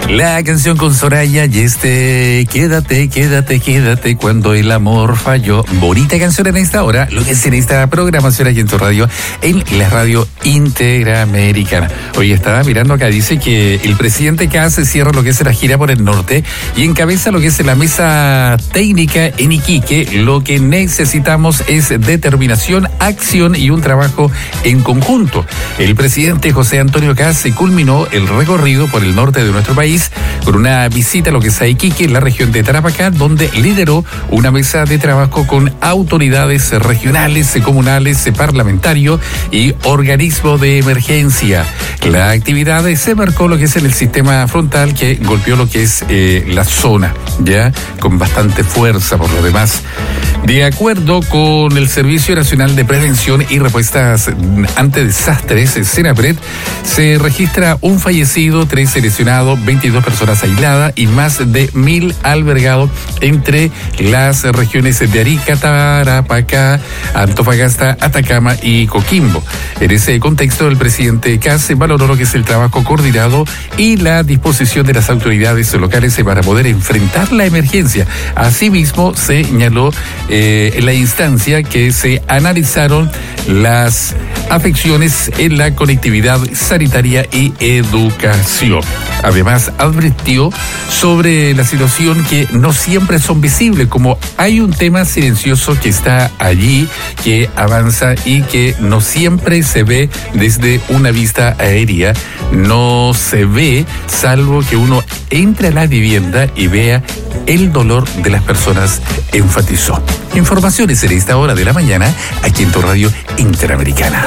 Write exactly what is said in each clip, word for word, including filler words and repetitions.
La canción con Soraya y este Quédate, quédate, quédate cuando el amor falló. Bonita canción en esta hora, lo que es en esta programación aquí en tu radio, en la radio Interamericana. Hoy estaba mirando acá, dice que el presidente Kast cierra lo que es la gira por el norte y encabeza lo que es la mesa técnica en Iquique. Lo que necesitamos es determinación, acción y un trabajo en conjunto. El presidente José Antonio Kast culminó el recorrido por el norte de nuestro país con una visita a lo que es a Iquique, en la región de Tarapacá, donde lideró una mesa de trabajo con autoridades regionales, comunales, parlamentarios y organismos de emergencia. La actividad se marcó lo que es en el sistema frontal que golpeó lo que es eh, la zona, ya con bastante fuerza por lo demás. De acuerdo con el Servicio Nacional de Prevención y Respuestas ante Desastres, SENAPRED, se registra un fallecido, tres lesionados, veintidós personas aisladas y más de mil albergados entre las regiones de Arica, Tarapacá, Antofagasta, Atacama y Coquimbo. En ese contexto, el presidente Kast valoró lo que es el trabajo coordinado y la disposición de las autoridades locales para poder enfrentar la emergencia. Asimismo, señaló eh, en la instancia que se analizaron las afecciones en la conectividad sanitaria y educación. Además, advirtió sobre la situación que no siempre son visibles, como hay un tema silencioso que está allí, que avanza y que no siempre se ve desde una vista aérea, no se ve salvo que uno entre a la vivienda y vea el dolor de las personas, enfatizó. Informaciones en esta hora de la mañana, aquí en tu radio Interamericana.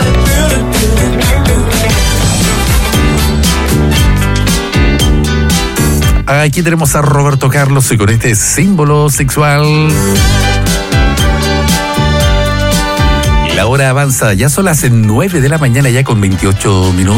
Aquí tenemos a Roberto Carlos y con este símbolo sexual. La hora avanza, ya son las nueve de la mañana, ya con veintiocho minutos.